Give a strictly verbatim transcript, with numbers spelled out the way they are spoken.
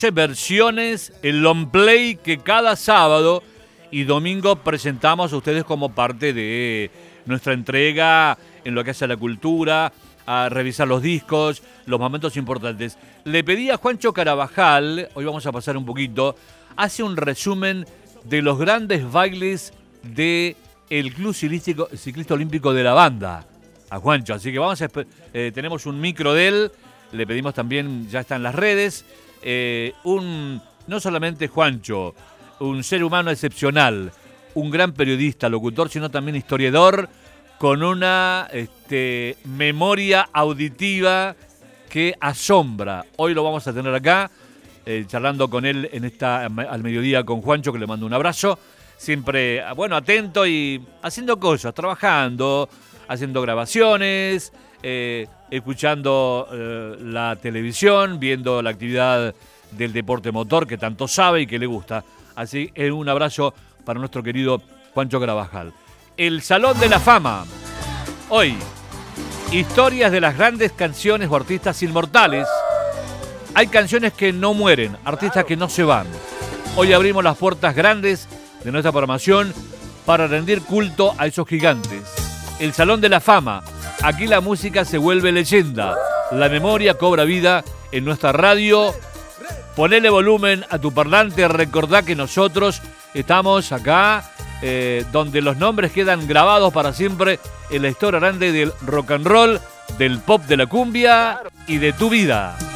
Versiones, el long play que cada sábado y domingo presentamos a ustedes como parte de nuestra entrega en lo que hace a la cultura, a revisar los discos, los momentos importantes. Le pedí a Juancho Carabajal, hoy vamos a pasar un poquito, hace un resumen de los grandes bailes del Club Ciclístico, Ciclista Olímpico de la Banda, a Juancho. Así que vamos a eh, tenemos un micro de él, le pedimos también, ya está en las redes, eh, un no solamente Juancho, un ser humano excepcional, un gran periodista, locutor, sino también historiador, con una este, memoria auditiva que asombra. Hoy lo vamos a tener acá, eh, charlando con él en esta al mediodía con Juancho, que le mando un abrazo. Siempre, bueno, atento y haciendo cosas, trabajando, haciendo grabaciones, eh, escuchando eh, la televisión, viendo la actividad del deporte motor que tanto sabe y que le gusta. Así que un abrazo para nuestro querido Juancho Carabajal. El Salón de la Fama. Hoy, historias de las grandes canciones o artistas inmortales. Hay canciones que no mueren, artistas que no se van. Hoy abrimos las puertas grandes de nuestra programación para rendir culto a esos gigantes. El Salón de la Fama. Aquí la música se vuelve leyenda. La memoria cobra vida en nuestra radio. Ponele volumen a tu parlante, recordá que nosotros estamos acá, eh, donde los nombres quedan grabados para siempre en la historia grande del rock and roll, del pop, de la cumbia y de tu vida.